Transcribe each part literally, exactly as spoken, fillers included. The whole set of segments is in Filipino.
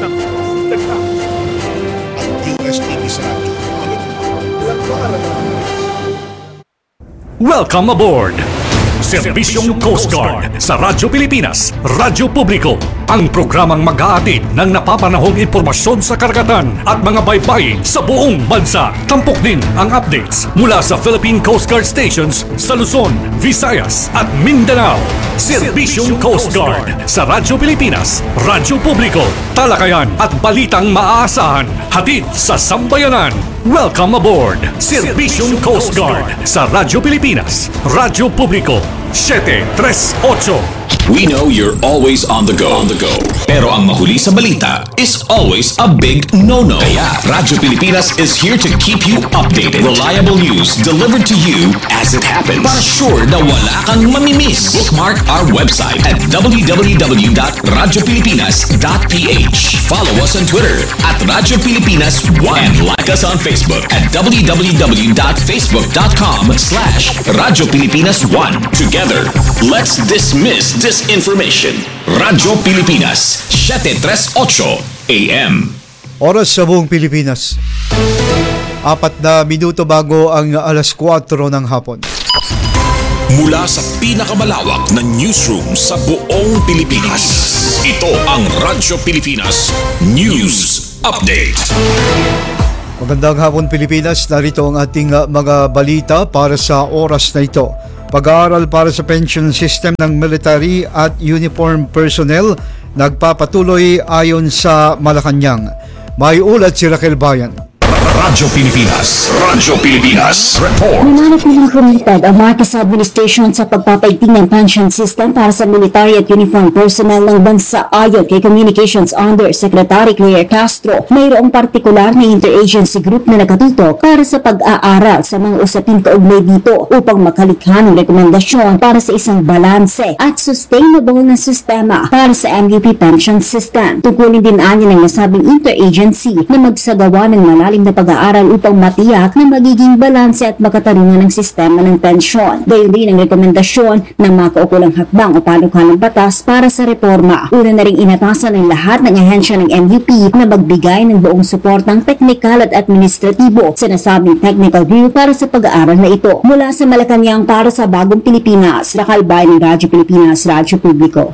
At U S T V sa radyo. Welcome aboard! Serbisyong Coast Guard sa Radyo Pilipinas, Radyo Publiko. Ang programang mag-aatid ng napapanahong impormasyon sa karagatan at mga baybayin sa buong bansa. Tampok din ang updates mula sa Philippine Coast Guard stations sa Luzon, Visayas at Mindanao. Serbisyong Coast Guard sa Radyo Pilipinas, Radyo Publiko. Talakayan at balitang maaasahan. Hatid sa sambayanan. Welcome aboard! Serbisyong Coast Guard sa Radyo Pilipinas, Radyo Publiko. seven three eight. We know you're always on the go. On the go. Pero ang mahuli sa balita is always a big no-no. Kaya Radyo Pilipinas is here to keep you updated. Reliable news delivered to you as it happens. Para sure na wala kang mamimiss. Bookmark our website at w w w dot radyo pilipinas dot p h. Follow us on Twitter at Radyo Pilipinas one. And like us on Facebook at w w w dot facebook dot com slash Radyo Pilipinas one. Together, let's dismiss disinformation. Radyo Pilipinas, seven three eight A M. Oras sa buong Pilipinas. Apat na minuto bago ang alas kwatro ng hapon. Mula sa pinakamalawak na newsroom sa buong Pilipinas, ito ang Radyo Pilipinas News Update. Magandang hapon Pilipinas, narito ang ating uh, mga balita para sa oras na ito. Pag-aaral para sa pension system ng military at uniform personnel nagpapatuloy ayon sa Malacanang. May ulat si Raquel Bayan. Radyo Pilipinas, Radyo Pilipinas Report. Nananatiling committed ang Marcos Administration sa pagpapaigting ng pension system para sa military at uniform personnel ng bansa ayon kay Communications Undersecretary Claire Castro. Mayroong partikular na interagency group na nakatutok para sa pag-aaral sa mga usapin kaugnay dito upang makalikha ng rekomendasyon para sa isang balanse at sustainable na sistema para sa M U P pension system. Tungkulin din anya ng nasabing interagency na magsagawa ng malalim na pag-aaral upang matiyak na magiging balanse at makatarungan ng sistema ng pensyon. Gayon din ang rekomendasyon ng mga kaukulang hakbang o panukalang batas para sa reforma. Una na ring inatasan ng lahat ng ahensya ng M U P na magbigay ng buong suportang teknikal at administratibo sa nasabing technical review para sa pag-aaral na ito. Mula sa Malacanang para sa Bagong Pilipinas, Raquel Bayan ng Radyo Pilipinas, Radyo Publiko.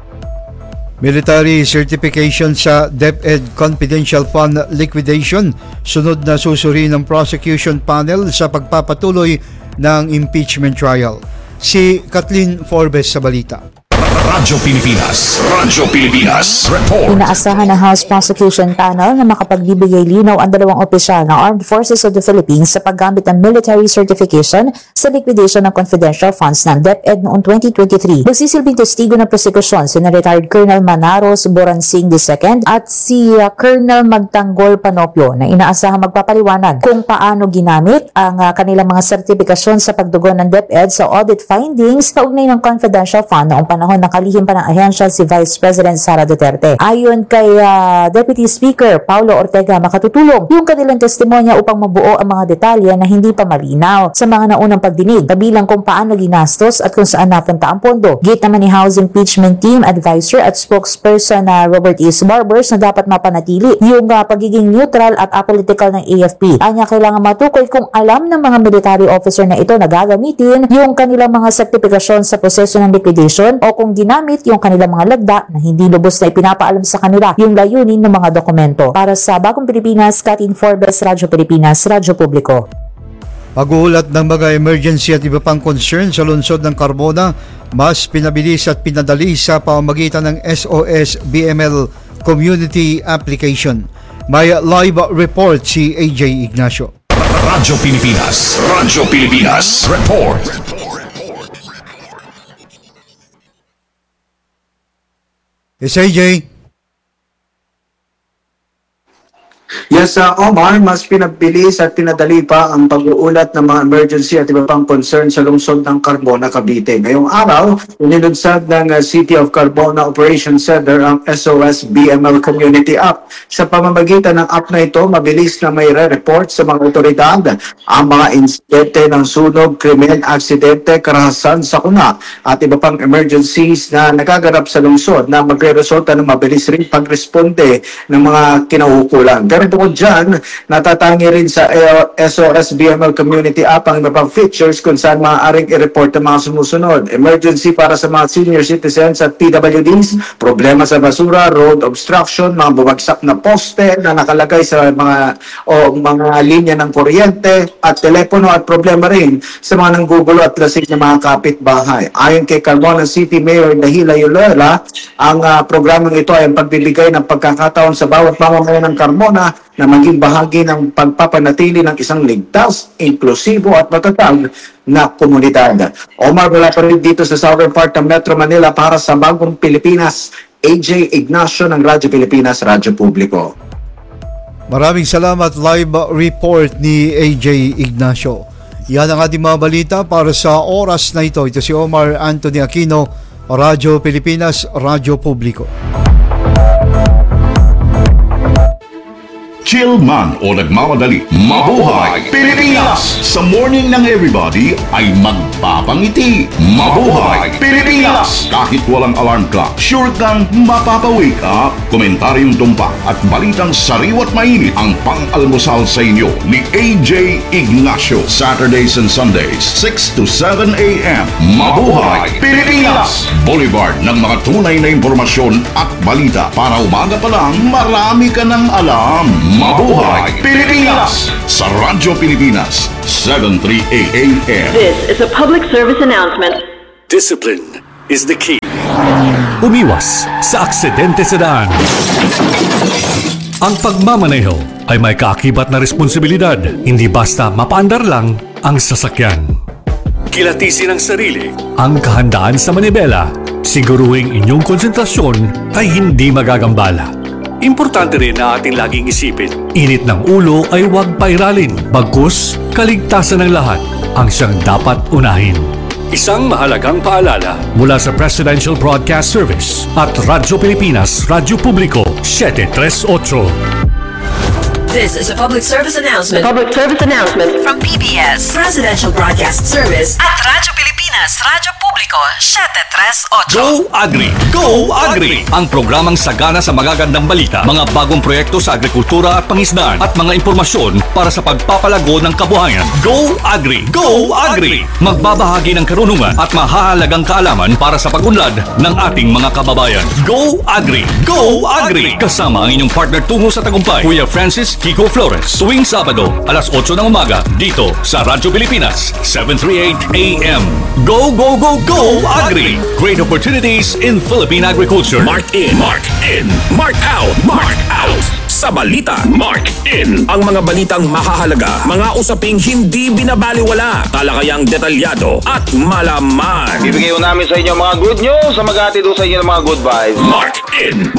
Military certification sa DepEd Confidential Fund Liquidation, sunod na susuri ng prosecution panel sa pagpapatuloy ng impeachment trial. Si Kathleen Forbes sa balita. Radyo Pilipinas, Radyo Pilipinas Report. Inaasahan ng House Prosecution Panel na makapagbibigay linaw ang dalawang opisyal ng Armed Forces of the Philippines sa paggamit ng military certification sa liquidation ng confidential funds ng DepEd noong twenty twenty-three. Magsisilbing testigo ng prosekusyon si retired Colonel Manaros Boransing the second at si uh, Colonel Magtanggol Panopio na inaasahan magpapaliwanag kung paano ginamit ang uh, kanilang mga sertifikasyon sa pagdugon ng DepEd sa audit findings kaugnay ng confidential fund noong panahon ng kalihim pa ng ahensya si Vice President Sara Duterte. Ayon kay uh, Deputy Speaker Paulo Ortega, makatutulong yung kanilang testimonya upang mabuo ang mga detalye na hindi pa malinaw sa mga naunang pagdinig, kabilang kung paano ginastos at kung saan napunta ang pondo. Gate naman ni House Impeachment Team Advisor at spokesperson na uh, Robert E. Barbers na dapat mapanatili yung uh, pagiging neutral at apolitical ng A F P. Anya kailangan matukoy kung alam ng mga military officer na ito na gagamitin yung kanilang mga sertifikasyon sa proseso ng liquidation o kung ginamit yung kanilang mga lagda na hindi lubos na ipinapaalam sa kanila yung layunin ng mga dokumento. Para sa Bagong Pilipinas, Kathleen Forbes, Radyo Pilipinas, Radyo Publiko. Pag-uulat ng mga emergency at iba pang concern sa lungsod ng Carmona, mas pinabilis at pinadali sa pamamagitan ng S O S B M L Community Application. May live report si A J Ignacio. Radyo Pilipinas, Radyo Pilipinas Report. Yes, A J. Yes, Yes, uh, Omar, mas pinabilis at pinadali pa ang pag-uulat ng mga emergency at iba pang concern sa lungsod ng Carbona, Cavite. Ngayong araw, inilunsad ng uh, City of Carbona Operations Center ang S O S B M L Community App. Sa pamamagitan ng app na ito, mabilis na may re-report sa mga otoridad ang mga insidente ng sunog, krimen, aksidente, karahasan, sakuna at iba pang emergencies na nagaganap sa lungsod na magre-resulta ng mabilis rin pagresponde ng mga kinaukulan. Pero bukod dyan, natatangi rin sa S O S B M L Community App ang iba pang features kung saan maaaring i-report ang mga sumusunod. Emergency para sa mga senior citizens at P W Ds, problema sa basura, road obstruction, mga bumagsak na poste na nakalagay sa mga o mga linya ng kuryente at telepono at problema rin sa mga nanggugulo at lasing na mga kapitbahay. Ayon kay Carbona City Mayor Dahila Yolela, ang uh, programang ito ay ang pagbibigay ng pagkakataon sa bawat mamamayan ng Carbona na maging bahagi ng pagpapanatili ng isang ligtas, inklusibo at matatag na komunidad. Omar, wala pa rin dito sa southern part ng Metro Manila para sa Bagong Pilipinas. A J Ignacio ng Radyo Pilipinas, Radyo Publiko. Maraming salamat, live report ni A J Ignacio. Yan ang ating mga balita para sa oras na ito. Ito si Omar Anthony Aquino, Radyo Pilipinas, Radyo Publiko. Chill man o nagmamadali, mabuhay Pilipinas! Sa morning ng everybody ay magpapangiti. Mabuhay Pilipinas! Kahit walang alarm clock, sure kang mapapawake up. Komentaryong tumpak at balitang sariwat mainit ang pang-almusal sa inyo ni A J Ignacio. Saturdays and Sundays, six to seven a m Mabuhay Pilipinas! Boulevard ng mga tunay na impormasyon at balita para umaga pa lang marami ka ng alam. Mabuhay Pilipinas! Sa Radyo Pilipinas, seven three a m This is a public service announcement. Discipline is the key. Umiwas sa aksidente sa daan. Ang pagmamaneho ay may kaakibat na responsibilidad, hindi basta mapaandar lang ang sasakyan. Kilatisin ang sarili, ang kahandaan sa manibela, siguruhing inyong konsentrasyon ay hindi magagambala. Importante rin na ating laging isipin, init ng ulo ay huwag pairalin, bagkus kaligtasan ng lahat ang siyang dapat unahin. Isang mahalagang paalala mula sa Presidential Broadcast Service at Radyo Pilipinas, Radyo Publiko, seven three eight. This is a public service announcement. Public service announcement From P B S Presidential Broadcast Service at Radyo Pilipinas, Radyo Publiko, seven three eight. Go Agri! Go Agri! Ang programang sagana sa magagandang balita, mga bagong proyekto sa agrikultura at pangisdaan at mga impormasyon para sa pagpapalago ng kabuhayan. Go Agri! Go Agri! Magbabahagi ng karunungan at mahahalagang kaalaman para sa pag-unlad ng ating mga kababayan. Go Agri! Go Agri! Kasama ang inyong partner tungo sa tagumpay, Kuya Francis Kiko Flores. Tuwing Sabado, alas eight ng umaga, dito sa Radyo Pilipinas, seven three eight a m Go, go, go, go, Agri! Great opportunities in Philippine agriculture. Mark in, Mark in, Mark out, Mark out. Sa balita, Mark in. Ang mga balitang makahalaga, mga usaping hindi binabaliwala, talakayang detalyado at malaman. Bibigay ko namin sa inyo mga good news sa maghatid sa inyo ng mga good vibes. Mark in,